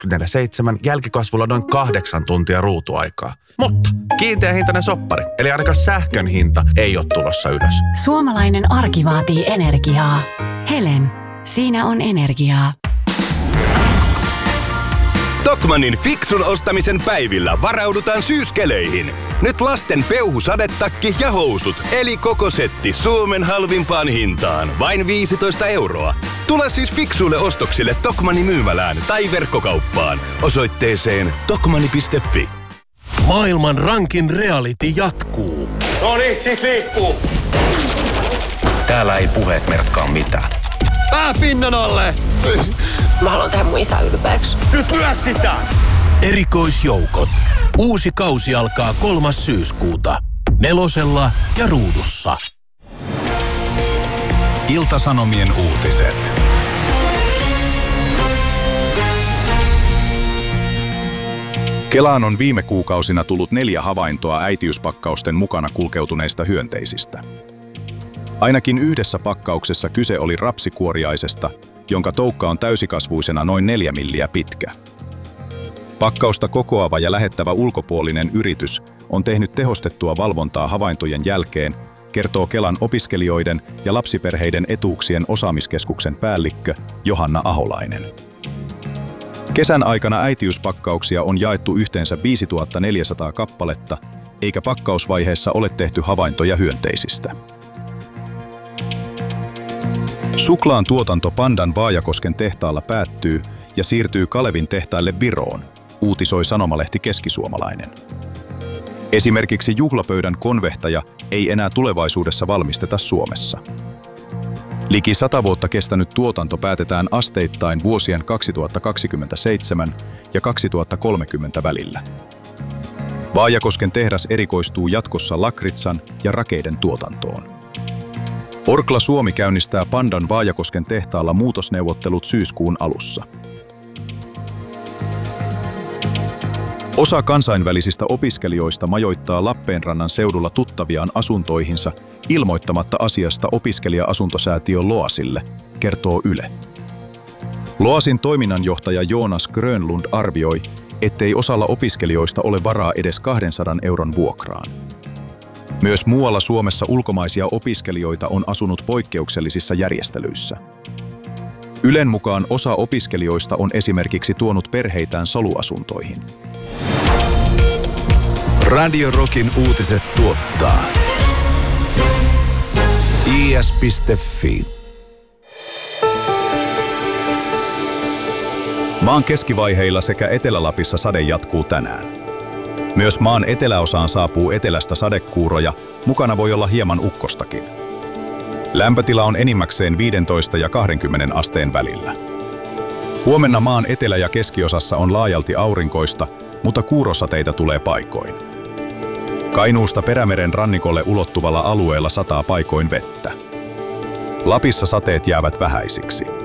24/7, jälkikasvulla noin 8 tuntia ruutuaikaa. Mutta kiinteä hintainen soppari, eli ainakaan sähkön hinta ei ole tulossa ylös. Suomalainen arki vaatii energiaa. Helen, siinä on energiaa. Tokmannin fiksun ostamisen päivillä varaudutaan syyskeleihin. Nyt lasten peuhusadetakki ja housut, eli koko setti Suomen halvimpaan hintaan, vain 15 €. Tule siis fiksuille ostoksille Tokmannin myymälään tai verkkokauppaan osoitteeseen tokmanni.fi. Maailman rankin reality jatkuu. No niin, sit liikkuu. Täällä ei puheet merkkaa mitään. Pää pinnan alle! Mä haluan tehdä mun isä ylpeäksi. Nyt lyö sitä! Erikoisjoukot. Uusi kausi alkaa 3. syyskuuta. 4 ja Ruudussa. Ilta-Sanomien uutiset. Kelaan on viime kuukausina tullut 4 havaintoa äitiyspakkausten mukana kulkeutuneista hyönteisistä. Ainakin yhdessä pakkauksessa kyse oli rapsikuoriaisesta, jonka toukka on täysikasvuisena noin 4 milliä pitkä. Pakkausta kokoava ja lähettävä ulkopuolinen yritys on tehnyt tehostettua valvontaa havaintojen jälkeen, kertoo Kelan opiskelijoiden ja lapsiperheiden etuuksien osaamiskeskuksen päällikkö Johanna Aholainen. Kesän aikana äitiyspakkauksia on jaettu yhteensä 5400 kappaletta, eikä pakkausvaiheessa ole tehty havaintoja hyönteisistä. Suklaan tuotanto Pandan Vaajakosken tehtaalla päättyy ja siirtyy Kalevin tehtaille Viroon, uutisoi sanomalehti Keskisuomalainen. Esimerkiksi juhlapöydän konvehtaja ei enää tulevaisuudessa valmisteta Suomessa. Liki 100 vuotta kestänyt tuotanto päätetään asteittain vuosien 2027 ja 2030 välillä. Vaajakosken tehdas erikoistuu jatkossa lakritsan ja rakeiden tuotantoon. Orkla Suomi käynnistää Pandan Vaajakosken tehtaalla muutosneuvottelut syyskuun alussa. Osa kansainvälisistä opiskelijoista majoittaa Lappeenrannan seudulla tuttaviaan asuntoihinsa ilmoittamatta asiasta opiskelija-asuntosäätiö Loasille, kertoo Yle. Loasin toiminnanjohtaja Joonas Grönlund arvioi, ettei osalla opiskelijoista ole varaa edes 200 € vuokraan. Myös muualla Suomessa ulkomaisia opiskelijoita on asunut poikkeuksellisissa järjestelyissä. Ylen mukaan osa opiskelijoista on esimerkiksi tuonut perheitään soluasuntoihin. Radio Rockin uutiset tuottaa is.fi. Maan keskivaiheilla sekä Etelä-Lapissa sade jatkuu tänään. Myös maan eteläosaan saapuu etelästä sadekuuroja, mukana voi olla hieman ukkostakin. Lämpötila on enimmäkseen 15 ja 20 asteen välillä. Huomenna maan etelä- ja keskiosassa on laajalti aurinkoista, mutta kuurosateita tulee paikoin. Kainuusta Perämeren rannikolle ulottuvalla alueella sataa paikoin vettä. Lapissa sateet jäävät vähäisiksi.